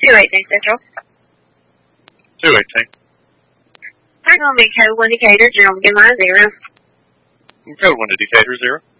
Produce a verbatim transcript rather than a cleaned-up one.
two eighteen Central. two eighteen. I'm going to be code one Decatur, zero, get my zero. Code one to Decatur, zero.